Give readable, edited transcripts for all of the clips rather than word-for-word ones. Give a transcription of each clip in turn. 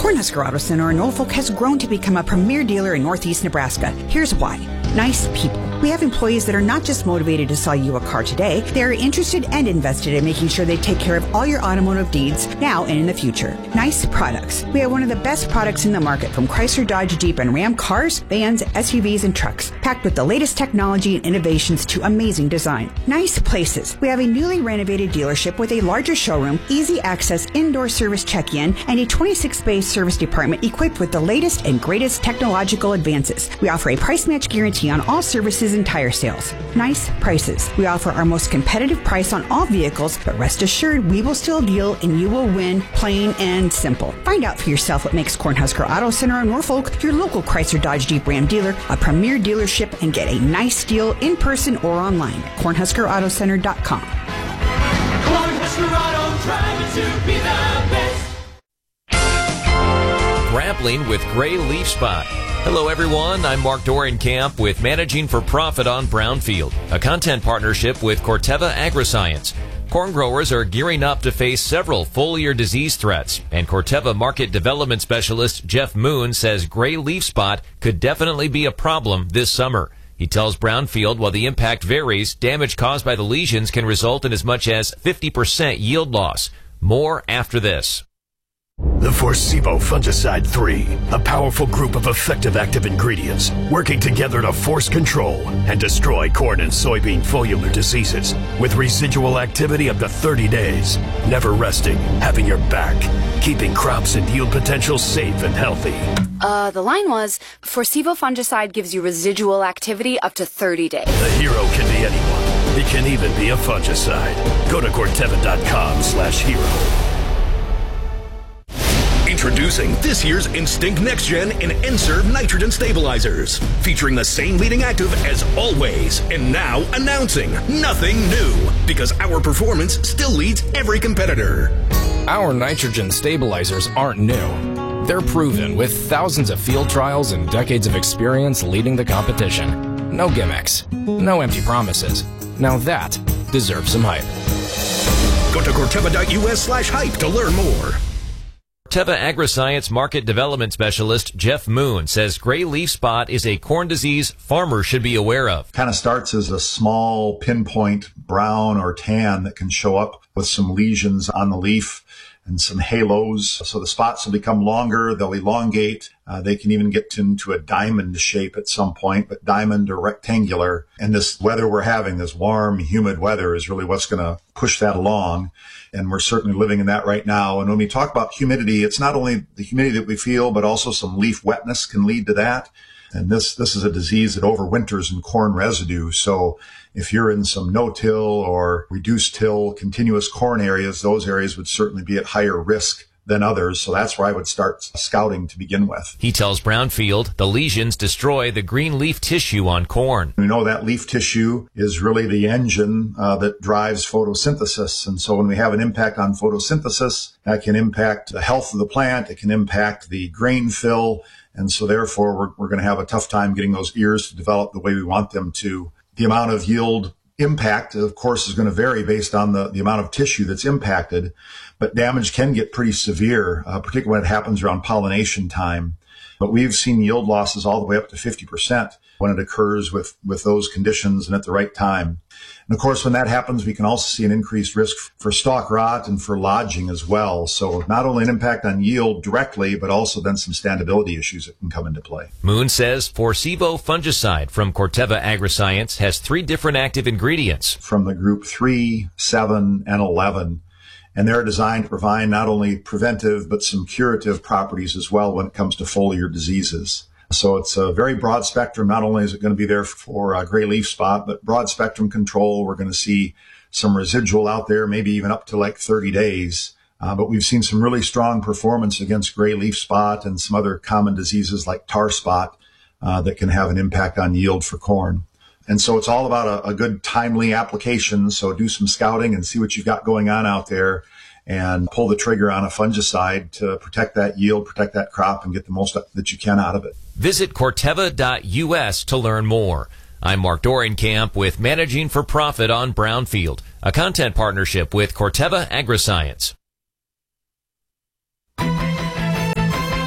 Cornhusker Auto Center in Norfolk has grown to become a premier dealer in Northeast Nebraska. Here's why. Nice people. We have employees that are not just motivated to sell you a car today, they are interested and invested in making sure they take care of all your automotive needs now and in the future. Nice products. We have one of the best products in the market from Chrysler, Dodge, Jeep, and Ram cars, vans, SUVs, and trucks, packed with the latest technology and innovations to amazing design. Nice places. We have a newly renovated dealership with a larger showroom, easy access indoor service check-in, and a 26-bay service department equipped with the latest and greatest technological advances. We offer a price match guarantee on all services and tire sales. Nice prices. We offer our most competitive price on all vehicles, but rest assured we will still deal and you will win, plain and simple. Find out for yourself what makes Cornhusker Auto Center in Norfolk your local Chrysler, Dodge, Jeep, Ram dealer, a premier dealership, and get a nice deal in person or online at CornhuskerAutoCenter.com. Cornhusker Auto, driving to be the best. Grappling with Gray Leaf Spot. Hello everyone, I'm Mark Dorenkamp with Managing for Profit on Brownfield, a content partnership with Corteva Agriscience. Corn growers are gearing up to face several foliar disease threats, and Corteva Market Development Specialist Jeff Moon says gray leaf spot could definitely be a problem this summer. He tells Brownfield while the impact varies, damage caused by the lesions can result in as much as 50% yield loss. More after this. The Forcevo Fungicide 3, a powerful group of effective active ingredients working together to force control and destroy corn and soybean foliar diseases with residual activity up to 30 days, never resting, having your back, keeping crops and yield potential safe and healthy. The line was, Forcevo Fungicide gives you residual activity up to 30 days. The hero can be anyone. It can even be a fungicide. Go to Corteva.com/hero. Introducing this year's Instinct Next Gen and N-Serve nitrogen stabilizers, featuring the same leading active as always, and now announcing nothing new, because our performance still leads every competitor. Our nitrogen stabilizers aren't new. They're proven with thousands of field trials and decades of experience leading the competition. No gimmicks, no empty promises. Now that deserves some hype. Go to Corteva.us/hype to learn more. Corteva Agriscience Market Development Specialist Jeff Moon says gray leaf spot is a corn disease farmers should be aware of. Kind of starts as a small pinpoint brown or tan that can show up with some lesions on the leaf and some halos. So the spots will become longer, they'll elongate. They can even get into a diamond shape at some point, but diamond or rectangular. And this weather we're having, this warm, humid weather, is really what's going to push that along. And we're certainly living in that right now. And when we talk about humidity, it's not only the humidity that we feel, but also some leaf wetness can lead to that. And this is a disease that overwinters in corn residue. So if you're in some no-till or reduced-till continuous corn areas, those areas would certainly be at higher risk than others. So that's where I would start scouting to begin with. He tells Brownfield the lesions destroy the green leaf tissue on corn. We know that leaf tissue is really the engine that drives photosynthesis. And so when we have an impact on photosynthesis, that can impact the health of the plant. It can impact the grain fill. And so therefore, we're going to have a tough time getting those ears to develop the way we want them to. The amount of yield impact, of course, is going to vary based on the amount of tissue that's impacted, but damage can get pretty severe, particularly when it happens around pollination time. But we've seen yield losses all the way up to 50% when it occurs with those conditions and at the right time. And of course, when that happens, we can also see an increased risk for stalk rot and for lodging as well. So not only an impact on yield directly, but also then some standability issues that can come into play. Moon says Forcevo fungicide from Corteva Agriscience has 3 different active ingredients. From the group 3, 7, and 11. And they're designed to provide not only preventive, but some curative properties as well when it comes to foliar diseases. So it's a very broad spectrum. Not only is it going to be there for gray leaf spot, but broad spectrum control. We're going to see some residual out there, maybe even up to like 30 days. But we've seen some really strong performance against gray leaf spot and some other common diseases like tar spot that can have an impact on yield for corn. And so it's all about a good timely application. So do some scouting and see what you've got going on out there and pull the trigger on a fungicide to protect that yield, protect that crop, and get the most that you can out of it. Visit Corteva.us to learn more. I'm Mark Dorenkamp with Managing for Profit on Brownfield, a content partnership with Corteva Agriscience.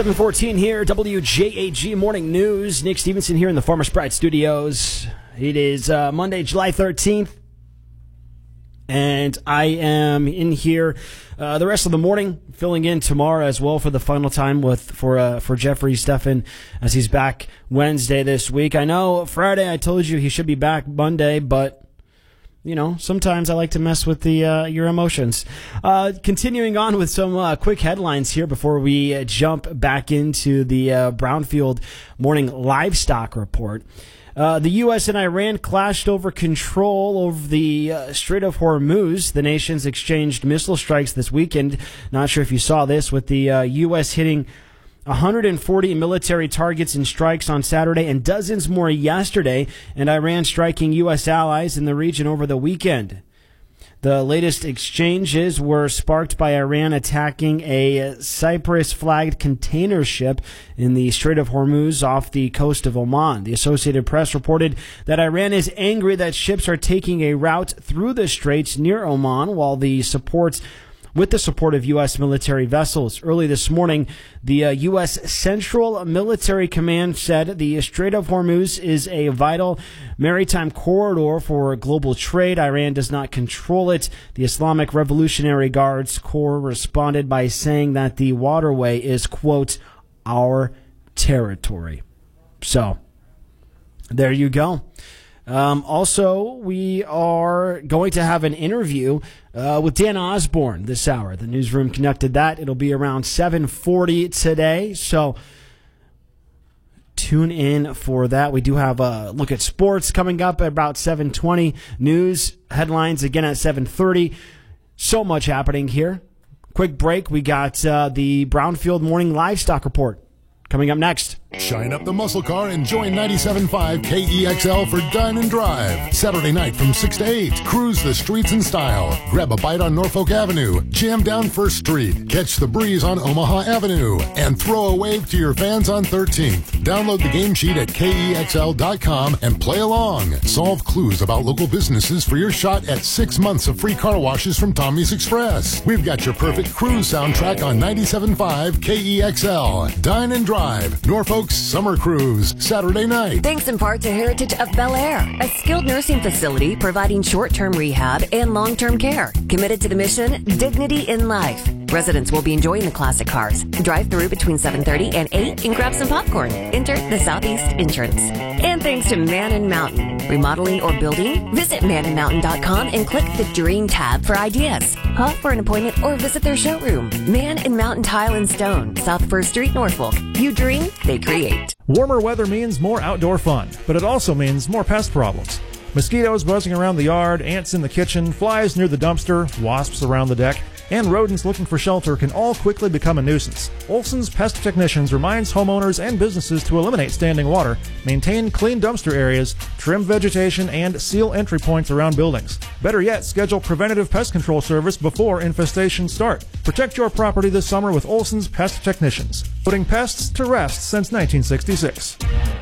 7:14 here, WJAG Morning News. Nick Stevenson here in the Farmers Pride Studios. It is Monday, July 13th, and I am in here the rest of the morning, filling in tomorrow as well for the final time for Jeffrey Steffen as he's back Wednesday this week. I know Friday I told you he should be back Monday, but you know, sometimes I like to mess with your emotions. Continuing on with some quick headlines here before we jump back into the Brownfield Morning Livestock Report. The U.S. and Iran clashed over control over the Strait of Hormuz. The nations exchanged missile strikes this weekend. Not sure if you saw this, with the U.S. hitting 140 military targets and strikes on Saturday and dozens more yesterday, and Iran striking U.S. allies in the region over the weekend. The latest exchanges were sparked by Iran attacking a Cyprus-flagged container ship in the Strait of Hormuz off the coast of Oman. The Associated Press reported that Iran is angry that ships are taking a route through the straits near Oman with the support of U.S. military vessels. Early this morning, the U.S. Central Military Command said the Strait of Hormuz is a vital maritime corridor for global trade. Iran does not control it. The Islamic Revolutionary Guards Corps responded by saying that the waterway is, quote, our territory. So, there you go. Also, we are going to have an interview with Dan Osborne this hour. The newsroom conducted that. It'll be around 7:40 today, so tune in for that. We do have a look at sports coming up at about 7:20. News headlines again at 7:30. So much happening here. Quick break. We got the Brownfield Morning Livestock Report coming up next. Shine up the muscle car and join 97.5 KEXL for Dine and Drive. Saturday night from 6 to 8. Cruise the streets in style. Grab a bite on Norfolk Avenue. Jam down First Street. Catch the breeze on Omaha Avenue. And throw a wave to your fans on 13th. Download the game sheet at KEXL.com and play along. Solve clues about local businesses for your shot at 6 months of free car washes from Tommy's Express. We've got your perfect cruise soundtrack on 97.5 KEXL. Dine and Drive. Norfolk Summer Cruise, Saturday night. Thanks in part to Heritage of Bel Air, a skilled nursing facility providing short-term rehab and long-term care. Committed to the mission, dignity in life. Residents will be enjoying the classic cars. Drive through between 7:30 and 8 and grab some popcorn. Enter the Southeast entrance. And thanks to Man & Mountain. Remodeling or building? Visit manandmountain.com and click the Dream tab for ideas. Call for an appointment or visit their showroom. Man & Mountain Tile and Stone, South 1st Street, Norfolk. You dream, they create. Warmer weather means more outdoor fun, but it also means more pest problems. Mosquitoes buzzing around the yard, ants in the kitchen, flies near the dumpster, wasps around the deck, and rodents looking for shelter can all quickly become a nuisance. Olson's Pest Technicians reminds homeowners and businesses to eliminate standing water, maintain clean dumpster areas, trim vegetation, and seal entry points around buildings. Better yet, schedule preventative pest control service before infestations start. Protect your property this summer with Olson's Pest Technicians, putting pests to rest since 1966.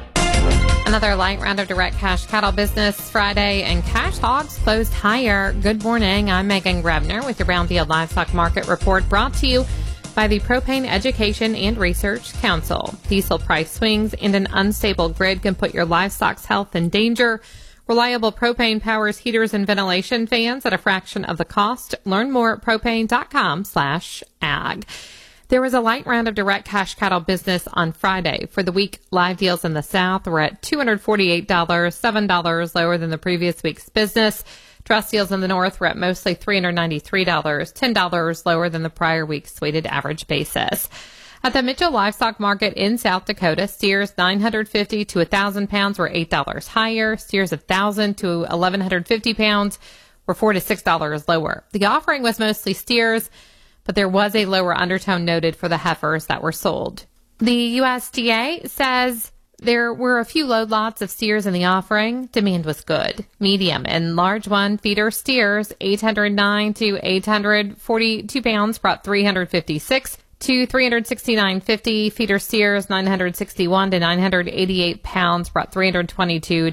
Another light round of direct cash cattle business Friday, and cash hogs closed higher. Good morning. I'm Megan Grebner with your Brownfield Livestock Market Report, brought to you by the Propane Education and Research Council. Diesel price swings and an unstable grid can put your livestock's health in danger. Reliable propane powers heaters and ventilation fans at a fraction of the cost. Learn more at propane.com/ag. There was a light round of direct cash cattle business on Friday. For the week, live deals in the South were at $248, $7 lower than the previous week's business. Truss deals in the North were at mostly $393, $10 lower than the prior week's weighted average basis. At the Mitchell Livestock Market in South Dakota, steers 950 to 1,000 pounds were $8 higher. Steers 1,000 to 1,150 pounds were $4 to $6 lower. The offering was mostly steers, but there was a lower undertone noted for the heifers that were sold. The USDA says there were a few load lots of steers in the offering. Demand was good. Medium and large one feeder steers, 809 to 842 pounds, brought $356. to $369.50. Feeder steers $961 to $988. Brought $322 to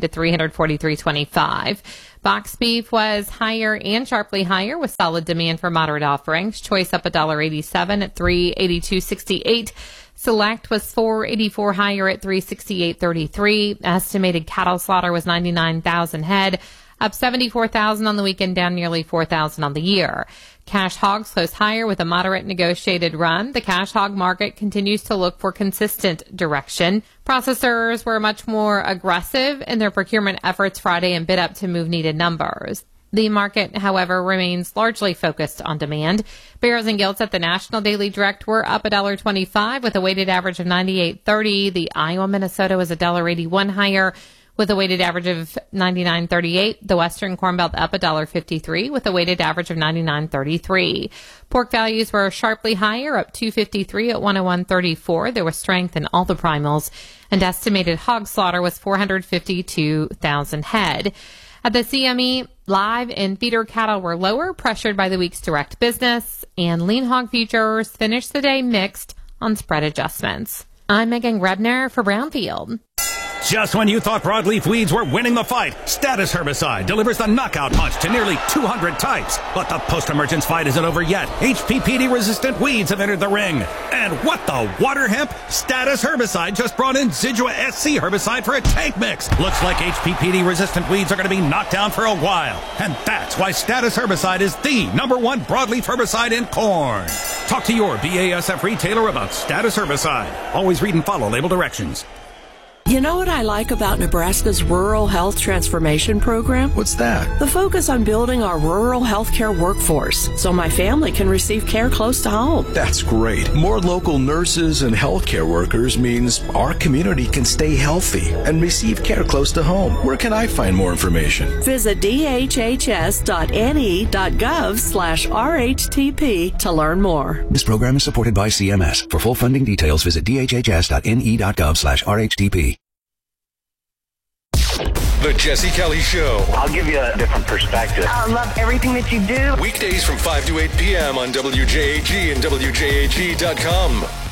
$343.25. Box beef was higher and sharply higher with solid demand for moderate offerings. Choice up $1.87 at $382.68. Select was $4.84 higher at $368.33. Estimated cattle slaughter was 99,000 head, up 74,000 on the weekend, down nearly 4,000 on the year. Cash hogs closed higher with a moderate negotiated run. The cash hog market continues to look for consistent direction. Processors were much more aggressive in their procurement efforts Friday and bid up to move needed numbers. The market, however, remains largely focused on demand. Barrows and Gilts at the National Daily Direct were up $1.25 with a weighted average of 98.30. The Iowa Minnesota was $1.81 higher with a weighted average of 99.38. The Western Corn Belt up $1.53 with a weighted average of 99.33. Pork values were sharply higher, up $2.53 at 101.34. There was strength in all the primals, and estimated hog slaughter was 452,000 head. At the CME, live and feeder cattle were lower, pressured by the week's direct business, and lean hog futures finished the day mixed on spread adjustments. I'm Megan Rebner for Brownfield. Just when you thought broadleaf weeds were winning the fight, Status Herbicide delivers the knockout punch to nearly 200 types. But the post-emergence fight isn't over yet. HPPD-resistant weeds have entered the ring. And what the water hemp? Status Herbicide just brought in Zidua SC herbicide for a tank mix. Looks like HPPD-resistant weeds are going to be knocked down for a while. And that's why Status Herbicide is the #1 broadleaf herbicide in corn. Talk to your BASF retailer about Status Herbicide. Always read and follow label directions. You know what I like about Nebraska's Rural Health Transformation Program? What's that? The focus on building our rural healthcare workforce so my family can receive care close to home. That's great. More local nurses and healthcare workers means our community can stay healthy and receive care close to home. Where can I find more information? Visit dhhs.ne.gov/RHTP to learn more. This program is supported by CMS. For full funding details, visit dhhs.ne.gov/RHTP. The Jesse Kelly Show. I'll give you a different perspective. I love everything that you do. Weekdays from 5 to 8 p.m. on WJAG and WJAG.com.